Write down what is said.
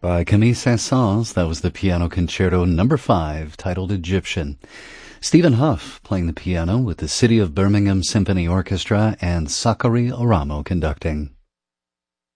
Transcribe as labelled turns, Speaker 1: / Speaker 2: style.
Speaker 1: By Camille Saint-Saëns, that was the Piano Concerto No. 5, titled Egyptian. Stephen Huff playing the piano with the City of Birmingham Symphony Orchestra and Sakari Oramo conducting.